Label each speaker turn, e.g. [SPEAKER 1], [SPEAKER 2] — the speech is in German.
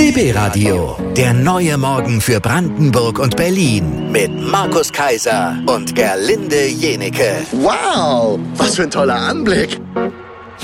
[SPEAKER 1] BB Radio, der neue Morgen für Brandenburg und Berlin mit Markus Kaiser und Gerlinde Jenecke.
[SPEAKER 2] Wow, was für ein toller Anblick.